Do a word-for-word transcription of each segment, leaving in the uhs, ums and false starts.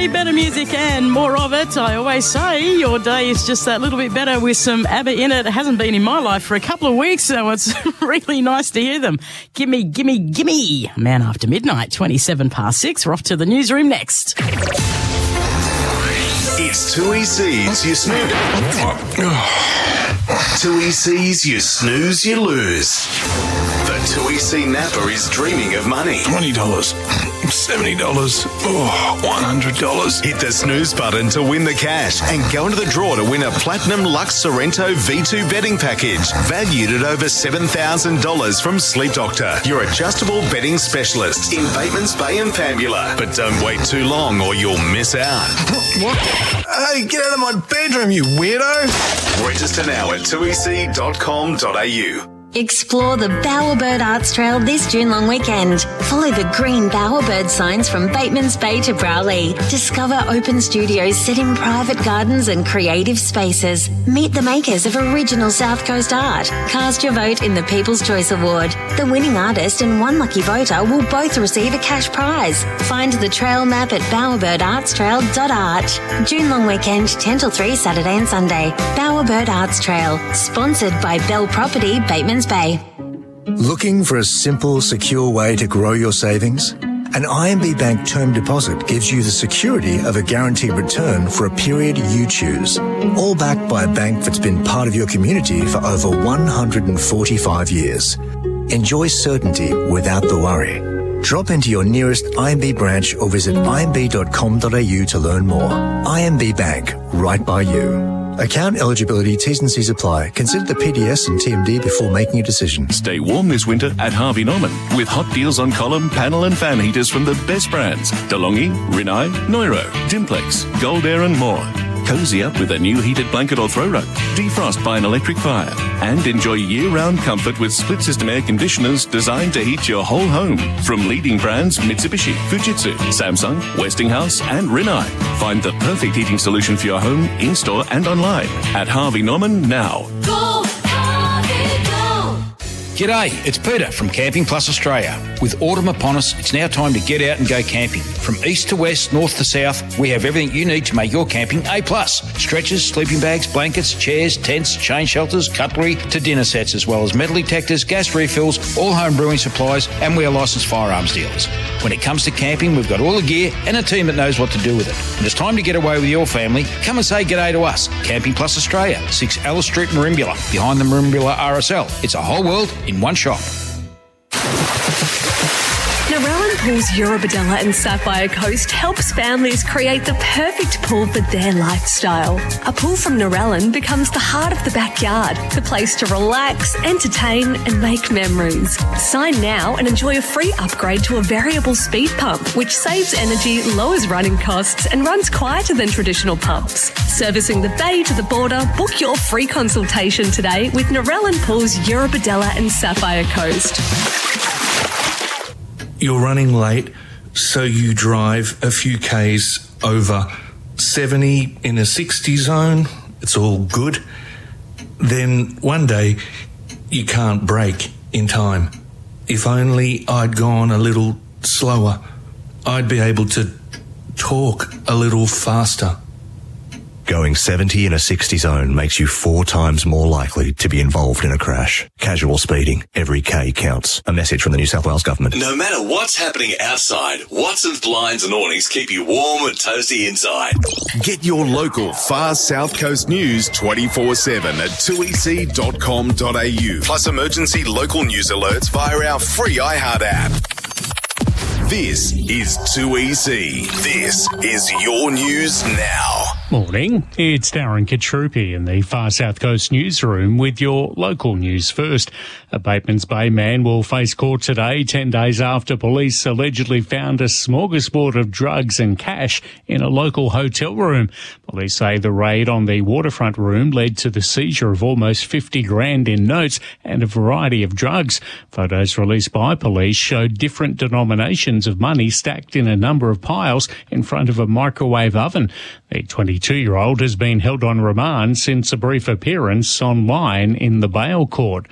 Plenty better music and more of it. I always say your day is just that little bit better with some ABBA in it. It hasn't been in my life for a couple of weeks, so it's really nice to hear them. Gimme, gimme, gimme. Man After Midnight, twenty-seven past six. We're off to the newsroom next. It's Tui C's You Snooze. Tui C's You Snooze, You Lose. The Tui C Napper is dreaming of money. twenty dollars, seventy dollars, oh, one hundred dollars. Hit the snooze button to win the cash and go into the draw to win a Platinum Lux Sorrento V two betting package valued at over seven thousand dollars from Sleep Doctor, your adjustable betting specialist in Batemans Bay and Pambula. But don't wait too long or you'll miss out. What? Hey, get out of my bedroom, you weirdo. Register now at tui c dot com dot a u. Explore the Bowerbird Arts Trail this June long weekend. Follow the green Bowerbird signs from Batemans Bay to Browley. Discover open studios set in private gardens and creative spaces. Meet the makers of original South Coast art. Cast your vote in the People's Choice Award. The winning artist and one lucky voter will both receive a cash prize. Find the trail map at bowerbird arts trail dot art. June long weekend, ten till three, Saturday and Sunday. Bowerbird Arts Trail. Sponsored by Bell Property, Batemans Bay. Looking for a simple, secure way to grow your savings? An I M B Bank term deposit gives you the security of a guaranteed return for a period you choose, all backed by a bank that's been part of your community for over one hundred forty-five years. Enjoy certainty without the worry. Drop into your nearest I M B branch or visit i m b dot com dot a u to learn more. I M B Bank, right by you. Account eligibility, T's and C's apply. Consider the P D S and T M D before making a decision. Stay warm this winter at Harvey Norman with hot deals on column, panel and fan heaters from the best brands. DeLonghi, Rinnai, Neuro, Dimplex, Gold Air and more. Cozy up with a new heated blanket or throw rug. Defrost by an electric fire. And enjoy year-round comfort with split-system air conditioners designed to heat your whole home. From leading brands Mitsubishi, Fujitsu, Samsung, Westinghouse and Rinnai. Find the perfect heating solution for your home, in-store and online at Harvey Norman now. Go, Harvey, go! G'day, it's Peter from Camping Plus Australia. With autumn upon us, it's now time to get out and go camping. From east to west, north to south, we have everything you need to make your camping A plus. Stretchers, sleeping bags, blankets, chairs, tents, chain shelters, cutlery to dinner sets, as well as metal detectors, gas refills, all home brewing supplies, and we are licensed firearms dealers. When it comes to camping, we've got all the gear and a team that knows what to do with it. When it's time to get away with your family, come and say g'day to us. Camping Plus Australia, six Alice Street, Merimbula, behind the Merimbula R S L. It's a whole world in one shop. Narellan Pools Eurobodalla and Sapphire Coast helps families create the perfect pool for their lifestyle. A pool from Narellan becomes the heart of the backyard, the place to relax, entertain and make memories. Sign now and enjoy a free upgrade to a variable speed pump, which saves energy, lowers running costs and runs quieter than traditional pumps. Servicing the bay to the border, book your free consultation today with Narellan Pools Eurobodalla and Sapphire Coast. You're running late, so you drive a few Ks over seventy in a sixty zone. It's all good. Then one day, you can't brake in time. If only I'd gone a little slower, I'd be able to talk a little faster. Going seventy in a sixty zone makes you four times more likely to be involved in a crash. Casual speeding. Every K counts. A message from the New South Wales Government. No matter what's happening outside, Watson's Blinds and Awnings keep you warm and toasty inside. Get your local Far South Coast news twenty-four seven at two e c dot com dot a u. Plus emergency local news alerts via our free iHeart app. This is two E C. This is your news now. Morning, it's Darren Katrupi in the Far South Coast newsroom with your local news first. A Batemans Bay man will face court today, ten days after police allegedly found a smorgasbord of drugs and cash in a local hotel room. Police say the raid on the waterfront room led to the seizure of almost fifty grand in notes and a variety of drugs. Photos released by police showed different denominations of money stacked in a number of piles in front of a microwave oven. The twenty-two-year-old has been held on remand since a brief appearance online in the bail court.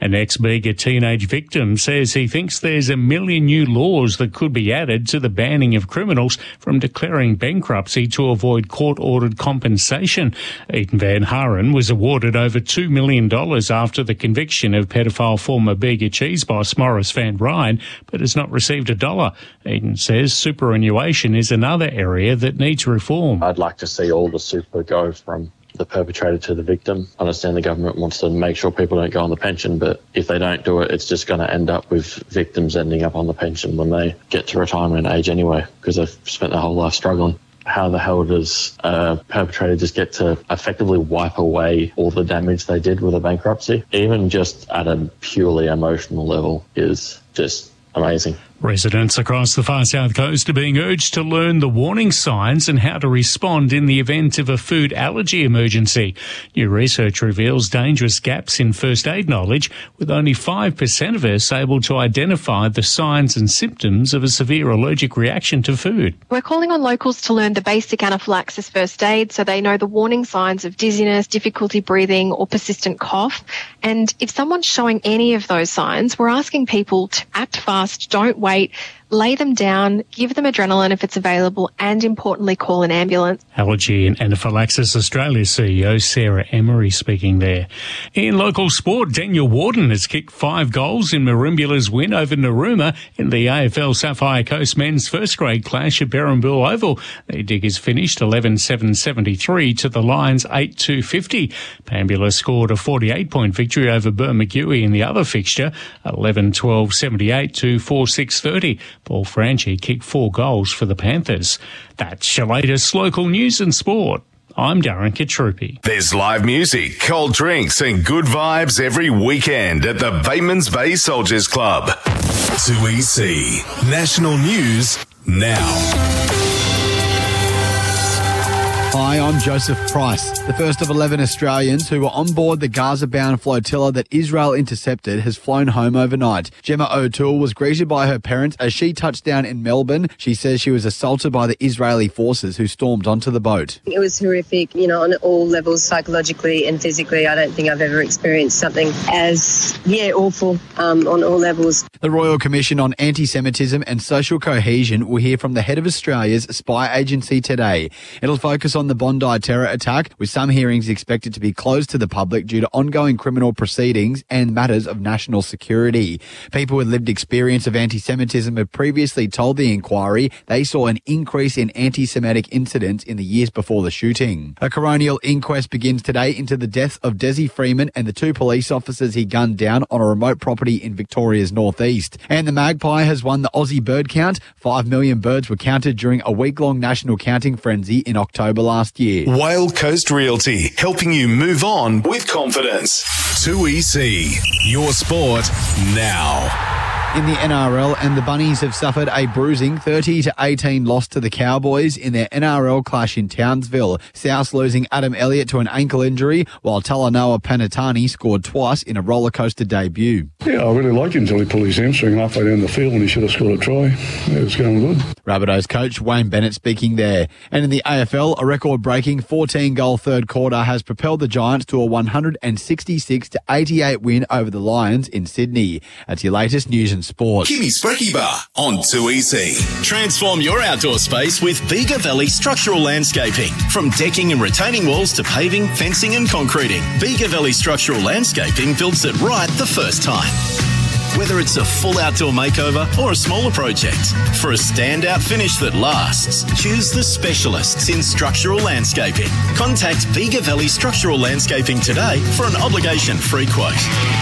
An ex-Bega teenage victim says he thinks there's a million new laws that could be added to the banning of criminals from declaring bankruptcy to avoid court-ordered compensation. Eaton Van Haren was awarded over two million dollars after the conviction of pedophile former Bega cheese boss Morris Van Ryn, but has not received a dollar. Eaton says superannuation is another area that needs reform. I'd like to see all the super go from the perpetrator to the victim. I understand the government wants to make sure people don't go on the pension, but if they don't do it, it's just going to end up with victims ending up on the pension when they get to retirement age anyway, because they've spent their whole life struggling. How the hell does a perpetrator just get to effectively wipe away all the damage they did with a bankruptcy? Even just at a purely emotional level is just amazing. Residents across the far south coast are being urged to learn the warning signs and how to respond in the event of a food allergy emergency. New research reveals dangerous gaps in first aid knowledge, with only five percent of us able to identify the signs and symptoms of a severe allergic reaction to food. We're calling on locals to learn the basic anaphylaxis first aid so they know the warning signs of dizziness, difficulty breathing or persistent cough. And if someone's showing any of those signs, we're asking people to act fast, don't wait, lay them down, give them adrenaline if it's available, and importantly, call an ambulance. Allergy and Anaphylaxis Australia C E O Sarah Emery speaking there. In local sport, Daniel Warden has kicked five goals in Marimbula's win over Narooma in the A F L Sapphire Coast men's first grade clash at Berrimbill Oval. The Diggers finished eleven seven seventy-three to the Lions eight two fifty. Pambula scored a forty-eight point victory over Bermagui in the other fixture, eleven twelve seventy-eight to four six thirty. Paul Franchi kicked four goals for the Panthers. That's your latest local news and sport. I'm Darren Katrupi. There's live music, cold drinks and good vibes every weekend at the Batemans Bay Soldiers Club. two E C National News now. Hi, I'm Joseph Price. The first of eleven Australians who were on board the Gaza-bound flotilla that Israel intercepted has flown home overnight. Gemma O'Toole was greeted by her parents as she touched down in Melbourne. She says she was assaulted by the Israeli forces who stormed onto the boat. It was horrific, you know, on all levels, psychologically and physically. I don't think I've ever experienced something as, yeah, awful um, on all levels. The Royal Commission on Anti-Semitism and Social Cohesion will hear from the head of Australia's spy agency today. It'll focus on the Bondi terror attack, with some hearings expected to be closed to the public due to ongoing criminal proceedings and matters of national security. People with lived experience of anti-Semitism have previously told the inquiry they saw an increase in anti-Semitic incidents in the years before the shooting. A coronial inquest begins today into the deaths of Desi Freeman and the two police officers he gunned down on a remote property in Victoria's northeast. And the Magpie has won the Aussie bird count. Five million birds were counted during a week-long national counting frenzy in October last year. Whale Coast Realty, helping you move on with confidence. two E C, your sport now. In the N R L, and the Bunnies have suffered a bruising thirty to eighteen loss to the Cowboys in their N R L clash in Townsville. South losing Adam Elliott to an ankle injury, while Talanoa Panatani scored twice in a rollercoaster debut. Yeah, I really liked him until he pulled his hamstring halfway down the field and he should have scored a try. Yeah, it was going good. Rabbitohs coach Wayne Bennett speaking there. And in the A F L, a record-breaking fourteen-goal third quarter has propelled the Giants to a one hundred sixty-six to eighty-eight win over the Lions in Sydney. That's your latest news and sport. Kimmy's Brekkie Bar on two E C. Transform your outdoor space with Bega Valley Structural Landscaping. From decking and retaining walls to paving, fencing and concreting, Bega Valley Structural Landscaping builds it right the first time. Whether it's a full outdoor makeover or a smaller project, for a standout finish that lasts, choose the specialists in structural landscaping. Contact Bega Valley Structural Landscaping today for an obligation-free quote.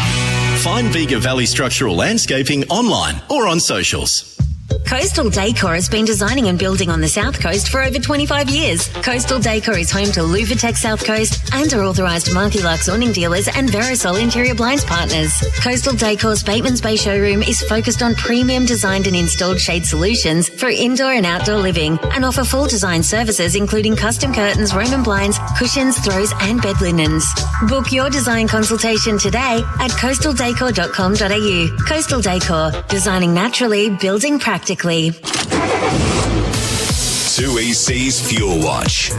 Find Bega Valley Structural Landscaping online or on socials. Coastal Decor has been designing and building on the South Coast for over twenty-five years. Coastal Decor is home to Luvatech South Coast and are authorised Marky-Lux awning dealers and Verisol interior blinds partners. Coastal Decor's Batemans Bay showroom is focused on premium designed and installed shade solutions for indoor and outdoor living, and offer full design services including custom curtains, Roman blinds, cushions, throws and bed linens. Book your design consultation today at coastal decor dot com dot a u. Coastal Decor, designing naturally, building practically. two two E C's Fuel Watch.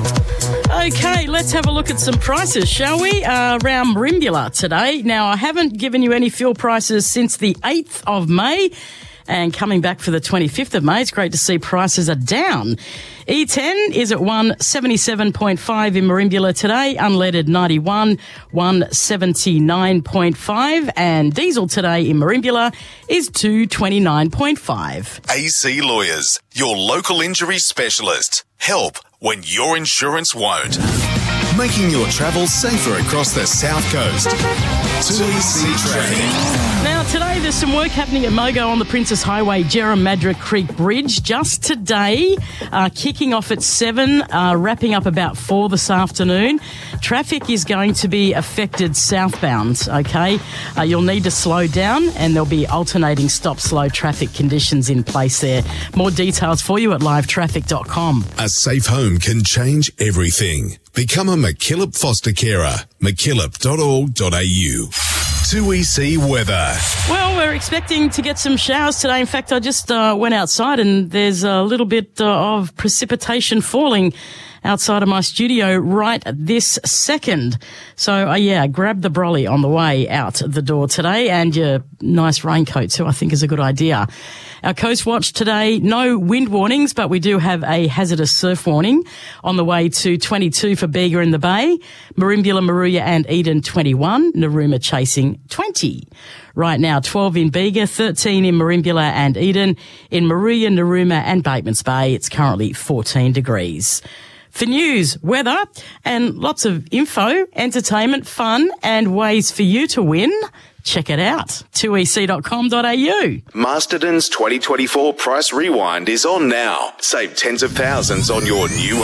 Okay, let's have a look at some prices, shall we? Uh, around Merimbula today. Now, I haven't given you any fuel prices since the eighth of May. And coming back for the twenty-fifth of May, it's great to see prices are down. E ten is at one seventy-seven point five in Merimbula today, unleaded ninety-one, one seventy-nine point five, and diesel today in Merimbula is two twenty-nine point five. A C Lawyers, your local injury specialist. Help when your insurance won't. Making your travel safer across the South Coast. two E C Traffic. Now, today there's some work happening at Mogo on the Princess Highway, Jerramadra Creek Bridge. Just today, uh, kicking off at seven, uh, wrapping up about four this afternoon. Traffic is going to be affected southbound, okay? Uh, you'll need to slow down and there'll be alternating stop-slow traffic conditions in place there. More details for you at live traffic dot com. A safe home can change everything. Become a McKillop foster carer. McKillop dot org dot a u. two E C weather. Well, we're expecting to get some showers today. In fact, I just uh, went outside and there's a little bit uh, of precipitation falling outside of my studio right this second. So, uh, yeah, grab the brolly on the way out the door today and your nice raincoat too, I think is a good idea. Our Coast Watch today, no wind warnings, but we do have a hazardous surf warning on the way to twenty-two for Bega in the Bay, Merimbula, Moruya and Eden twenty-one, Narooma chasing twenty. Right now, twelve in Bega, thirteen in Merimbula and Eden. In Moruya, Narooma and Batemans Bay, it's currently fourteen degrees. For news, weather, and lots of info, entertainment, fun, and ways for you to win, check it out. two E C dot com dot a u. Masterton's twenty twenty-four Price Rewind is on now. Save tens of thousands on your new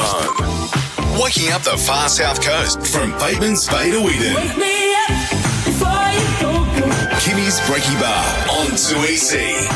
home. Waking up the far south coast from Batemans Bay to Eden. Wake me up before you go, go. Kimmy's Breaky Bar on two E C.